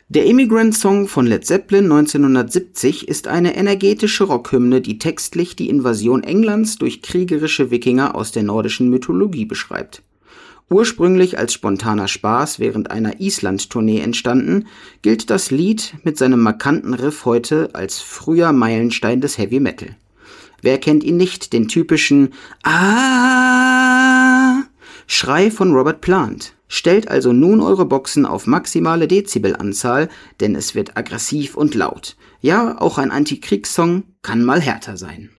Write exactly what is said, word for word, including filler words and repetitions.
Der Immigrant Song von Led Zeppelin neunzehnhundertsiebzig ist eine energetische Rockhymne, die textlich die Invasion Englands durch kriegerische Wikinger aus der nordischen Mythologie beschreibt. Ursprünglich als spontaner Spaß während einer Island-Tournee entstanden, gilt das Lied mit seinem markanten Riff heute als früher Meilenstein des Heavy Metal. Wer kennt ihn nicht, den typischen Ah Schrei von Robert Plant. Stellt also nun eure Boxen auf maximale Dezibelanzahl, denn es wird aggressiv und laut. Ja, auch ein Antikriegssong kann mal härter sein.